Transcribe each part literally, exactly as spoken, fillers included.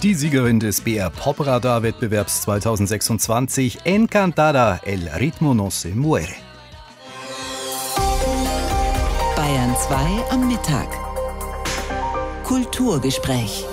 Die Siegerin des B R Pop-Radar-Wettbewerbs zweitausendsechsundzwanzig, Encantada, El ritmo no se muere. Bayern zwei am Mittag. Kulturgespräch.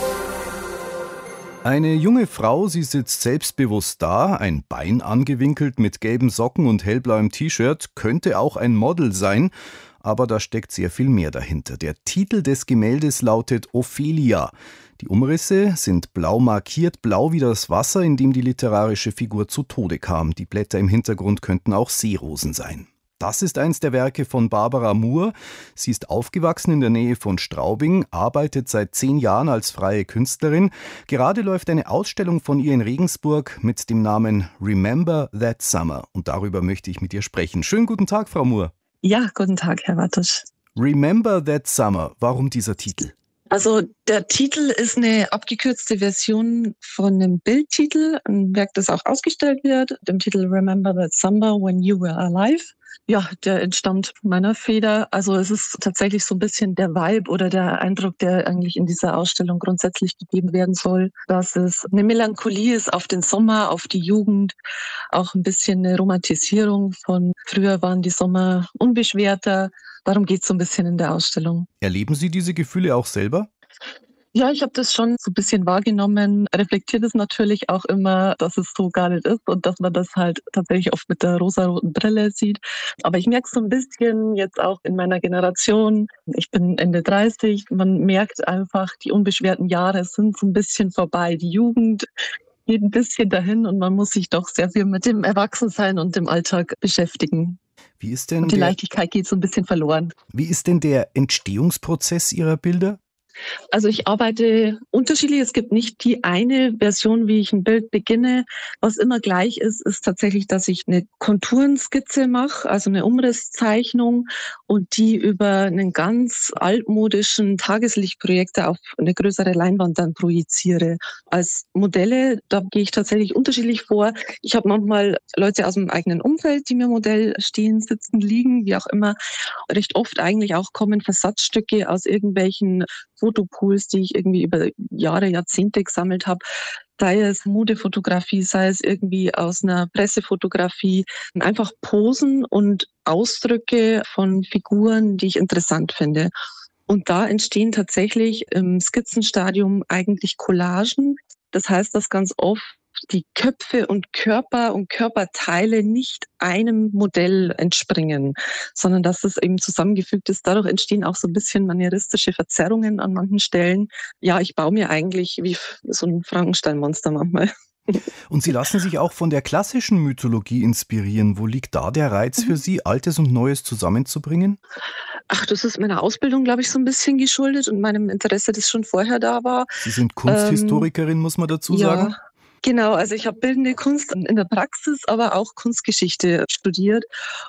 Eine junge Frau, sie sitzt selbstbewusst da, ein Bein angewinkelt mit gelben Socken und hellblauem T-Shirt, könnte auch ein Model sein, aber da steckt sehr viel mehr dahinter. Der Titel des Gemäldes lautet Ophelia. Die Umrisse sind blau markiert, blau wie das Wasser, in dem die literarische Figur zu Tode kam. Die Blätter im Hintergrund könnten auch Seerosen sein. Das ist eins der Werke von Barbara Moore. Sie ist aufgewachsen in der Nähe von Straubing, arbeitet seit zehn Jahren als freie Künstlerin. Gerade läuft eine Ausstellung von ihr in Regensburg mit dem Namen Remember That Summer. Und darüber möchte ich mit ihr sprechen. Schönen guten Tag, Frau Moore. Ja, guten Tag, Herr Wattisch. Remember That Summer. Warum dieser Titel? Also der Titel ist eine abgekürzte Version von einem Bildtitel, ein Werk, das auch ausgestellt wird, dem Titel Remember That Summer When You Were Alive. Ja, der entstammt meiner Feder. Also es ist tatsächlich so ein bisschen der Vibe oder der Eindruck, der eigentlich in dieser Ausstellung grundsätzlich gegeben werden soll, dass es eine Melancholie ist auf den Sommer, auf die Jugend, auch ein bisschen eine Romantisierung von früher waren die Sommer unbeschwerter. Darum geht es so ein bisschen in der Ausstellung. Erleben Sie diese Gefühle auch selber? Ja, ich habe das schon so ein bisschen wahrgenommen, reflektiert es natürlich auch immer, dass es so gar nicht ist und dass man das halt tatsächlich oft mit der rosaroten Brille sieht. Aber ich merke so ein bisschen jetzt auch in meiner Generation, ich bin Ende dreißig, man merkt einfach, die unbeschwerten Jahre sind so ein bisschen vorbei. Die Jugend geht ein bisschen dahin und man muss sich doch sehr viel mit dem Erwachsensein und dem Alltag beschäftigen. Wie ist denn und die der, Leichtigkeit geht so ein bisschen verloren. Wie ist denn der Entstehungsprozess Ihrer Bilder? Also ich arbeite unterschiedlich. Es gibt nicht die eine Version, wie ich ein Bild beginne. Was immer gleich ist, ist tatsächlich, dass ich eine Konturenskizze mache, also eine Umrisszeichnung und die über einen ganz altmodischen Tageslichtprojektor auf eine größere Leinwand dann projiziere. Als Modelle, da gehe ich tatsächlich unterschiedlich vor. Ich habe manchmal Leute aus dem eigenen Umfeld, die mir Modell stehen, sitzen, liegen, wie auch immer. Recht oft eigentlich auch kommen Versatzstücke aus irgendwelchen Fotopools, die ich irgendwie über Jahre, Jahrzehnte gesammelt habe, sei es Modefotografie, sei es irgendwie aus einer Pressefotografie, einfach Posen und Ausdrücke von Figuren, die ich interessant finde. Und da entstehen tatsächlich im Skizzenstadium eigentlich Collagen. Das heißt, dass ganz oft die Köpfe und Körper und Körperteile nicht einem Modell entspringen, sondern dass es eben zusammengefügt ist. Dadurch entstehen auch so ein bisschen manieristische Verzerrungen an manchen Stellen. Ja, ich baue mir eigentlich wie so ein Frankenstein-Monster manchmal. Und Sie lassen sich auch von der klassischen Mythologie inspirieren. Wo liegt da der Reiz für Sie, Altes und Neues zusammenzubringen? Ach, das ist meiner Ausbildung, glaube ich, so ein bisschen geschuldet und meinem Interesse, das schon vorher da war. Sie sind Kunsthistorikerin, ähm, muss man dazu sagen? Ja. Genau, also ich habe bildende Kunst in der Praxis, aber auch Kunstgeschichte studiert.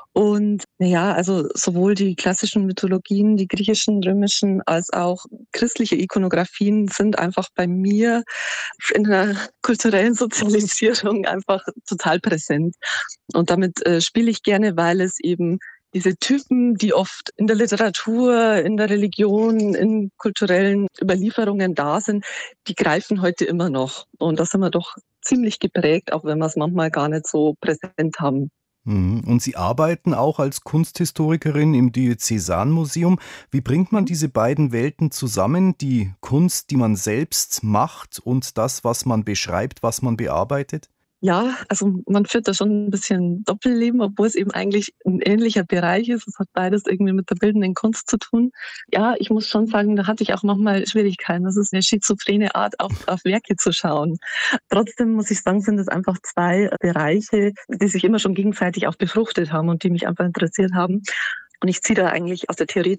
Und naja, also sowohl die klassischen Mythologien, die griechischen, römischen, als auch christliche Ikonografien sind einfach bei mir in der kulturellen Sozialisierung einfach total präsent. Und damit äh, spiele ich gerne, weil es eben diese Typen, die oft in der Literatur, in der Religion, in kulturellen Überlieferungen da sind, die greifen heute immer noch. Und da sind wir doch ziemlich geprägt, auch wenn wir es manchmal gar nicht so präsent haben. Und Sie arbeiten auch als Kunsthistorikerin im Diözesanmuseum. Wie bringt man diese beiden Welten zusammen? Die Kunst, die man selbst macht und das, was man beschreibt, was man bearbeitet? Ja, also man führt da schon ein bisschen Doppelleben, obwohl es eben eigentlich ein ähnlicher Bereich ist. Es hat beides irgendwie mit der bildenden Kunst zu tun. Ja, ich muss schon sagen, da hatte ich auch manchmal Schwierigkeiten. Das ist eine schizophrene Art, auf, auf Werke zu schauen. Trotzdem muss ich sagen, sind es einfach zwei Bereiche, die sich immer schon gegenseitig auch befruchtet haben und die mich einfach interessiert haben. Und ich ziehe da eigentlich aus der Theorie